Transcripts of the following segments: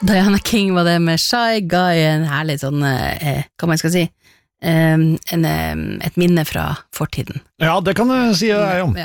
Diana King var det med Shy Guy, en herlig sånn, hva man skal si, et minne fra fortiden. Ja, det kan du si deg om. Ja.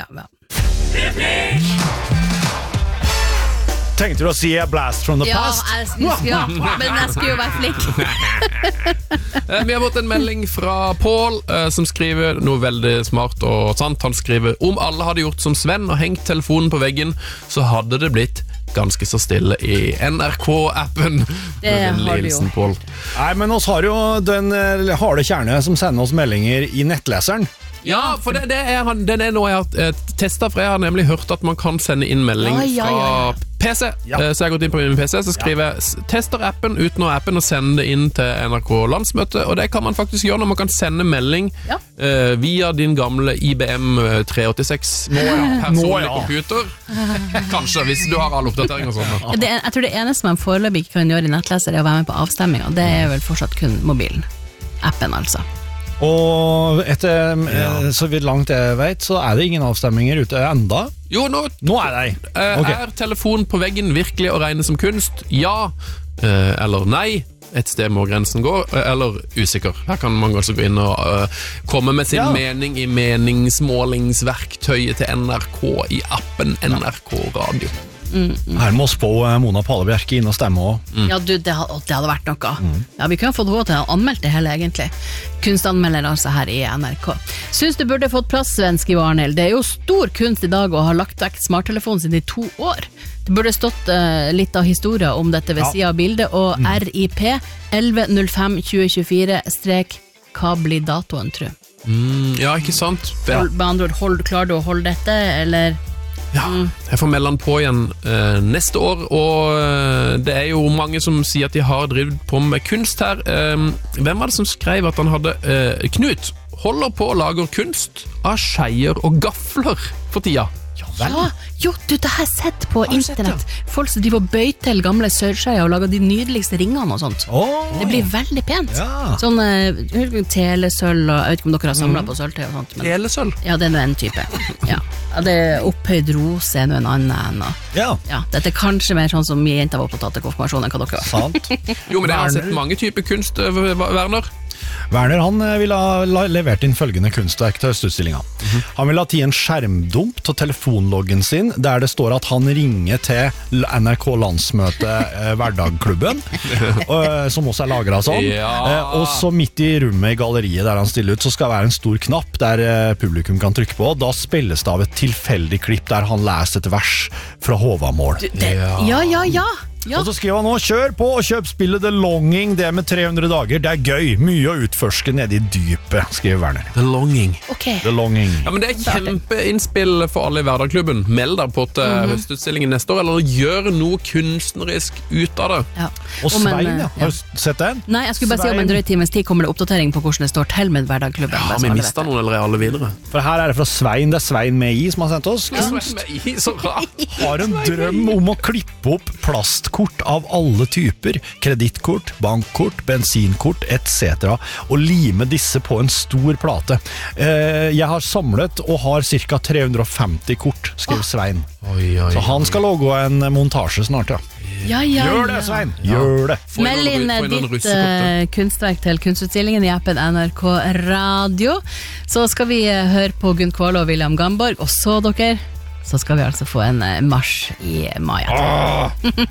Tenkte du å si Blast from the Past? Ja, men jeg skulle jo være flink. Vi har fått en melding fra Paul som skriver noe veldig smart og sant. Han skriver: om alle hadde gjort som Sven og hengt telefonen på veggen, så hadde det blitt ganske så stille i NRK-appen. Det har du jo. Paul. Nei, men oss har jo den harde kjerne som sender oss meldinger i nettleseren. Ja, for den er noe jeg har testet, for jeg har nemlig hørt at man kan sende inn melding fra PC. Så jeg har gått inn på min PC, så skriver jeg tester appen uten å appen og sende det inn til NRK landsmøte, og det kan man faktisk gjøre når man kan sende melding via din gamle IBM 386 personlige computer. Kanskje, hvis du har all oppdatering og sånn. Jeg tror det eneste man foreløpig ikke kan gjøre i nettleser er å være med på avstemming, og det er vel fortsatt kun mobilen. Appen altså. Og etter, så vidt langt jeg vet, så er det ingen avstemminger ute enda. Jo, nå er det. Er telefonen på veggen virkelig å regne som kunst? Ja, eller nei. Et sted må grensen gå, eller usikker. Her kan man altså gå inn og komme med sin mening i meningsmålingsverktøyet til NRK i appen NRK Radio. Her må spå Mona Palebjerke inn og stemme også. Ja, du, det hadde vært noe. Ja, vi kunne fått råd til å anmelde det hele egentlig. Kunstanmelder altså her i NRK. Syns du burde fått plass, Sven, skriver Arnhild. Det er jo stor kunst i dag å ha lagt vekk smarttelefonen sin i 2 år. Det burde stått litt av historier om dette ved siden av bildet, og RIP 11.05.2024 – datoen, tror jeg. Ja, ikke sant? Med andre ord, klarer du å holde dette, eller... Ja, jeg får melde han på igjen neste år, og det er jo mange som sier at de har drevet på med kunst her. Hvem var det som skrev at han hadde Knut holder på å lage kunst av skeier og gafler for tida? Ja, jo, du, det har jeg sett på internett. Folk som driver og bøy til gamle sørskeier og lager de nydeligste ringene og sånt. Det blir veldig pent. Sånn telesøll, og jeg vet ikke om dere har samlet på sølvtøy og sånt. Telesøll? Ja, det er noe en type. Ja, det er opphøyd rose, noe en annen. Ja, dette er kanskje mer sånn som mye jenter var opptatt av konfirmasjonen enn hva dere var. Sant. Jo, men jeg har sett mange typer kunst, Werner. Werner, han ville ha levert inn følgende kunstverk til Høstutstillingen. Han ville ha tatt en skjermdump til telefonloggen sin, der det står at han ringer til NRK landsmøte Hverdagklubben, som også lagret sånn. Og så midt i rommet i galleriet der han stiller ut, så skal det være en stor knapp der publikum kan trykke på. Da spilles det av et tilfeldig klipp der han leser et vers fra Håvamål. Og så skriver han nå: kjør på og kjøp spillet The Longing, det med 300 dager, det er gøy, mye å utforske nede i dypet, skriver Werner. The Longing. The Longing. Ja, men det er kjempeinnspill for alle i Hverdagklubben. Meld deg på til høstutstillingen neste år, eller gjør noe kunstnerisk ut av det. Og Svein, har du sett den? Nei, jeg skulle bare si om en drøy times tid kommer det oppdatering på hvordan det står til med Hverdagklubben. Ja, vi mistet noen eller alle videre. For her er det fra Svein, det er Svein med I som har sendt oss. Svein med I, så rart. Har en drøm om å klippe opp plastkort av alle typer, kredittkort, bankkort, bensinkort, etc. og lime disse på en stor plate. Jeg har samlet og har ca. 350 kort, skriver Svein. Så han skal lage en montasje snart, Gjør det, Svein! Gjør det! Meld inn ditt kunstverk til kunstutstillingen i appen NRK Radio. Så skal vi høre på Gunn Kvalle og William Gamborg, og så dere, så skal vi altså få en marsj i Maja.